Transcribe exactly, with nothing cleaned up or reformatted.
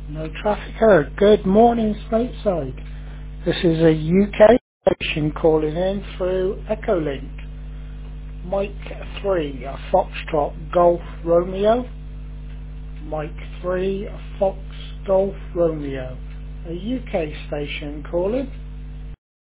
No traffic error. Good morning, Stateside. This is a U K station calling in through Echolink. Mike three, a Foxtrot Golf Romeo. Mike three, a Fox Golf Romeo. A U K station calling.